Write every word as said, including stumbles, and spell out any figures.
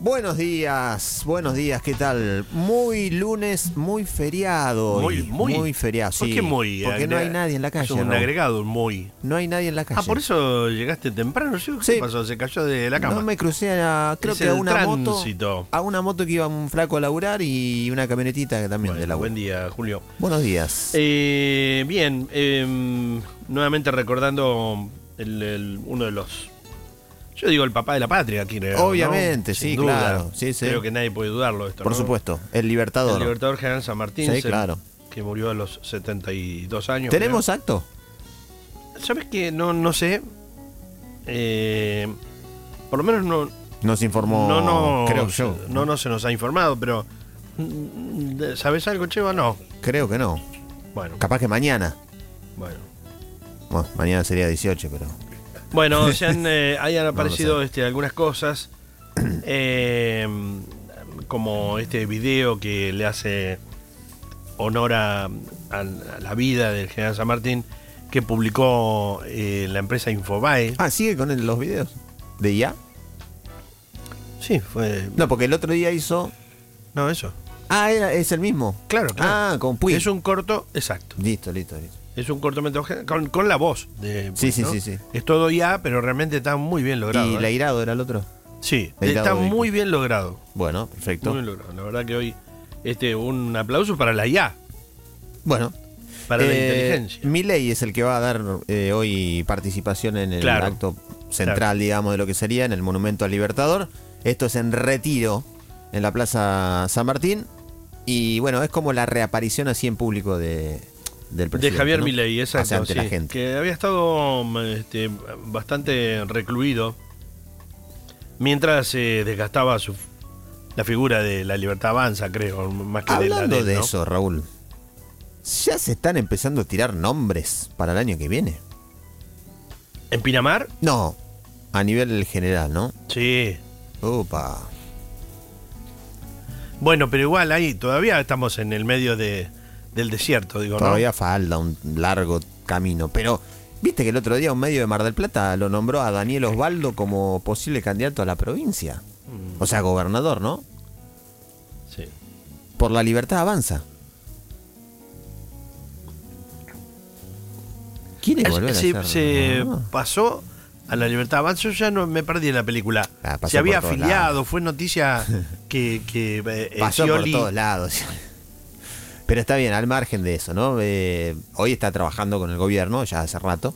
Buenos días, buenos días, ¿qué tal? Muy lunes, muy feriado. Muy, hoy, muy, muy feriado, sí. ¿Por qué muy? Porque no hay nadie en la calle. Es un ¿no? agregado, muy. No hay nadie en la calle. Ah, por eso llegaste temprano. ¿Sí? ¿Qué Sí. pasó? ¿Se cayó de la cama? No me crucé a, creo Es que a el una tránsito. moto. A una moto que iba un flaco a laburar y una camionetita que también Bueno, de laburo. buen día, Julio. Buenos días. Eh, bien, eh, nuevamente recordando el, el- uno de los... Yo digo el papá de la patria aquí, ¿no? Obviamente, Sin sí, duda. claro. Sí, sí. Creo que nadie puede dudarlo esto, Por ¿no? supuesto, el Libertador. El Libertador General San Martín, Sí, se- claro. que murió a los setenta y dos años. ¿Tenemos acto? creo. ¿Sabes qué? No, no sé. Eh, por lo menos no, Nos informó, no, no, creo yo. no, no se nos ha informado, pero mm, ¿sabes algo, Cheva? No. Creo que no. Bueno, Capaz que mañana. bueno. Bueno, mañana sería dieciocho, pero... Bueno, se han, eh, hayan aparecido No lo este, algunas cosas, eh, como este video que le hace honor a, a- a la vida del general San Martín, que publicó eh, la empresa Infobae. Ah, ¿sigue con el- los videos? ¿De I A? Sí, fue... No, porque el otro día hizo... No, eso. Ah, era, es el mismo. Claro, claro. Ah, con Puig. Es un corto, exacto. Listo, listo, listo. Es un cortometraje con, con la voz de Sí, Puig, sí, ¿no? sí, sí. Es todo ya, pero realmente está muy bien logrado. ¿Y ¿eh? Leirado era el otro? Sí, Leirado está de- muy bien logrado. Bueno, perfecto. Muy bien logrado. La verdad que hoy este un aplauso para la I A, Bueno. para la eh, inteligencia. Milei es el que va a dar eh, hoy participación en el Claro. acto central, Claro. digamos, de lo que sería en el Monumento al Libertador. Esto es en Retiro, en la Plaza San Martín. Y bueno, es como la reaparición así en público de, del De presidente. Javier ¿no? Milei, exacto. O sea, ante sí, la gente. Que había estado este, bastante recluido mientras se eh, desgastaba su, la figura de la Libertad Avanza, creo, más que Hablando de la de, de, él, ¿no? eso, Raúl, ya se están empezando a tirar nombres para el año que viene. ¿En Pinamar? No, a nivel general, ¿no? Sí. Opa. Bueno, pero igual ahí todavía estamos en el medio de, del desierto, digo, Todavía ¿no? falta un largo camino. Pero, viste que el otro día un medio de Mar del Plata lo nombró a Daniel Osvaldo como posible candidato a la provincia. Mm, O sea, gobernador, ¿no? sí. Por la Libertad Avanza. ¿Quiere volver a Se, ser se gobernador? pasó a la Libertad Avanza. Yo ya no me perdí en la película. Ah, pasó se había por todos afiliado, lados. fue noticia que, que eh, Pasó Scioli- por todos lados. Pero está bien, al margen de eso, ¿no? Eh, hoy está trabajando con el gobierno, ya hace rato.